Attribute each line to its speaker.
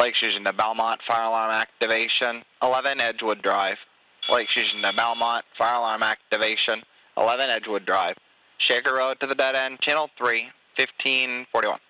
Speaker 1: Lakes Fusion to Belmont, fire alarm activation, 11 Edgewood Drive. Lakes Fusion to Belmont, fire alarm activation, 11 Edgewood Drive. Shaker Road to the dead end, channel 3, 1541.